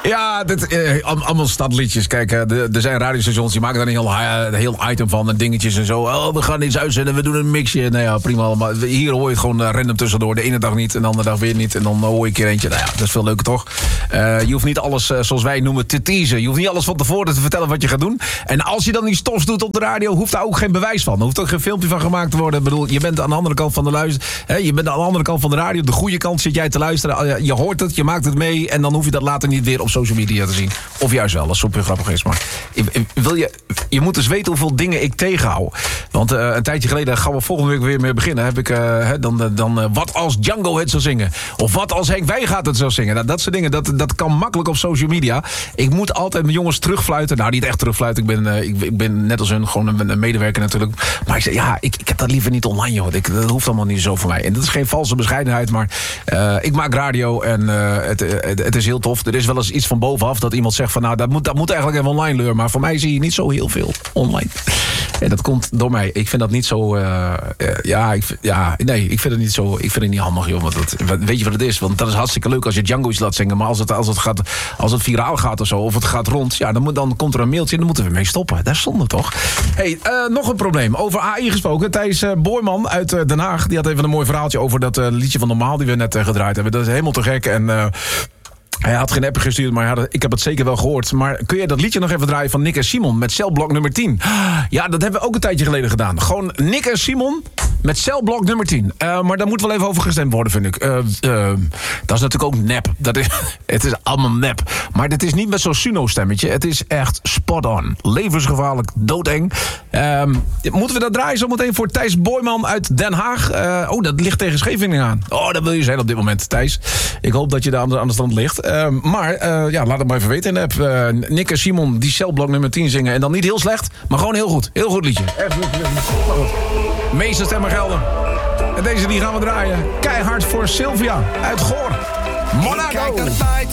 Ja, allemaal stadliedjes. Kijk, er zijn radiostations die maken daar een heel item van en dingetjes en zo. Oh, we gaan iets uitzenden, we doen een mixje. Nou ja, prima allemaal. Hier hoor je het gewoon random tussendoor. De ene dag niet en de andere dag weer niet. En dan hoor je een keer eentje. Nou ja, dat is veel leuker toch? Je hoeft niet alles, zoals wij noemen, te teasen. Je hoeft niet alles van tevoren te vertellen wat je gaat doen. En als je dan iets stofs doet op de radio, hoeft daar ook geen bewijs van. Er hoeft ook geen filmpje van gemaakt te worden. Ik bedoel, je bent aan de andere kant van de je bent aan de andere kant van de radio. De goede kant zit jij te luisteren. Je hoort het, je maakt het mee. En dan hoef je dat later niet weer op social media te zien. Of juist wel, als het super grappig is. Maar je moet dus weten hoeveel dingen ik tegenhoud. Want een tijdje geleden gaan we volgende week weer mee beginnen. Heb ik wat als Django het zou zingen? Of wat als Henk Wijngaard het zou zingen? Nou, dat soort dingen, dat kan makkelijk op social media. Ik moet altijd mijn jongens terugfluiten. Nou, niet echt terugfluiten. Ik ben net als hun gewoon een medewerker natuurlijk. Maar ik zeg, ja, ik heb dat liever niet online, joh. Dat hoeft allemaal niet zo voor mij. En dat is geen valse bescheidenheid, maar ik maak radio en het is heel tof. Er is wel eens iets van bovenaf dat iemand zegt van, nou, dat moet eigenlijk even online leuren. Maar voor mij zie je niet zo heel veel online. En dat komt door mij. Ik vind dat niet zo... ik vind het niet zo... Ik vind het niet handig, joh. Want weet je wat het is? Want dat is hartstikke leuk als je Django iets laat zingen. Maar als het viraal gaat of zo, of het gaat rond... ja, dan komt er een mailtje en dan moeten we mee stoppen. Dat is zonde, toch? Hey, nog een probleem. Over AI gesproken. Thijs Boorman uit Den Haag, die had even een mooi verhaaltje over dat liedje van Normaal die we net gedraaid hebben. Dat is helemaal te gek en... hij had geen app gestuurd, maar ik heb het zeker wel gehoord. Maar kun je dat liedje nog even draaien van Nick en Simon met Celblok nummer 10? Ja, dat hebben we ook een tijdje geleden gedaan. Gewoon Nick en Simon met Celblok nummer 10. Maar daar moet wel even over gestemd worden, vind ik. Dat is natuurlijk ook nep. Het is allemaal nep. Maar dit is niet met zo'n Suno-stemmetje. Het is echt spot on. Levensgevaarlijk, doodeng. Moeten we dat draaien zometeen voor Thijs Boorman uit Den Haag? Dat ligt tegen Scheveningen aan. Oh, dat wil je zijn op dit moment, Thijs. Ik hoop dat je daar aan de stand ligt. Laat het maar even weten in de app. Nick en Simon die Celblok nummer 10 zingen. En dan niet heel slecht, maar gewoon heel goed. Heel goed liedje. Echt goed. Meeste stemmen gelden. En deze die gaan we draaien. Keihard voor Sylvia uit Goor. Monaco.